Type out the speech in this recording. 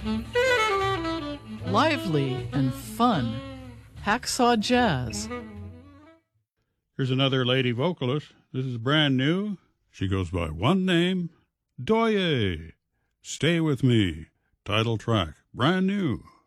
Lively and fun. Hacksaw Jazz. Here's another lady vocalist. This is brand new. She goes by one name, Doye. Stay With Me. Title track, brand new.